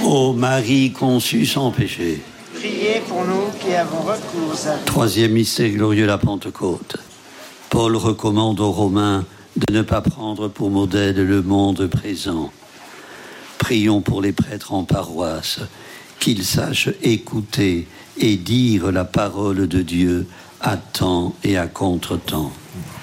Ô Marie conçue sans péché. Priez pour nous qui avons recours à vous. Troisième mystère glorieux, la Pentecôte. Paul recommande aux Romains de ne pas prendre pour modèle le monde présent. Prions pour les prêtres en paroisse, qu'ils sachent écouter et dire la parole de Dieu à temps et à contre-temps.